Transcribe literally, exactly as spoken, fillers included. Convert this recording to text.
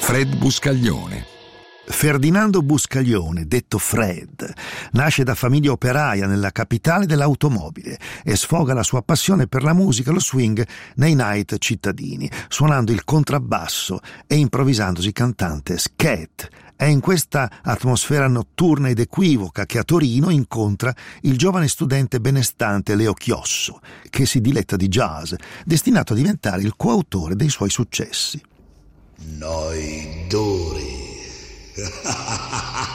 Fred Buscaglione. Ferdinando Buscaglione, detto Fred, nasce da famiglia operaia nella capitale dell'automobile e sfoga la sua passione per la musica e lo swing nei night cittadini, suonando il contrabbasso e improvvisandosi cantante scat. È in questa atmosfera notturna ed equivoca che a Torino incontra il giovane studente benestante Leo Chiosso, che si diletta di jazz, destinato a diventare il coautore dei suoi successi. Noi duri